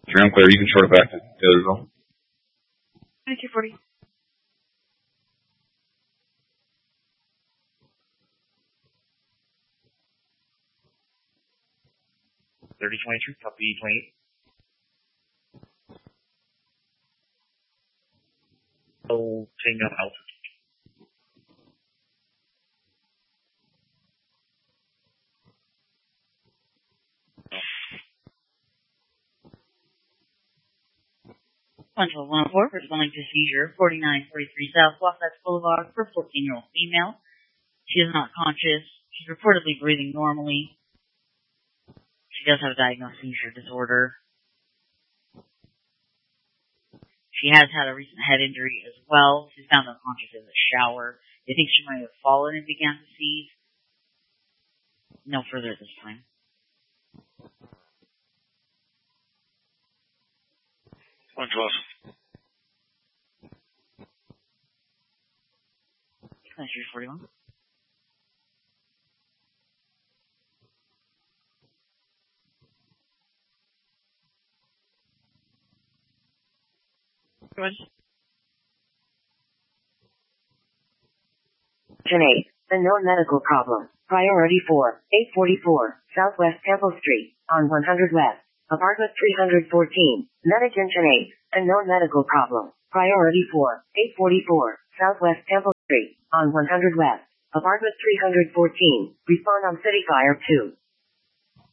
If you're unclear, you can short it back to Taylorsville. 2240. Copy 28. Oh, Tango Alpha. Central 104, responding to seizure, 4943 South Wasatch Boulevard for 14-year-old female. She is not conscious. She's reportedly breathing normally. She does have a diagnosed seizure disorder. She has had a recent head injury as well. She's found unconscious in the shower. They think she might have fallen and began to seize. No further at this time. One 12. That's your 41. Go ahead. Attention 8. Unknown medical problem. Priority 4. 844. Southwest Temple Street. On 100 West. Apartment 314. Med attention 8. Unknown medical problem. Priority 4. 844. Southwest Temple Street. On 100 West. Apartment 314. Respond on City Fire 2.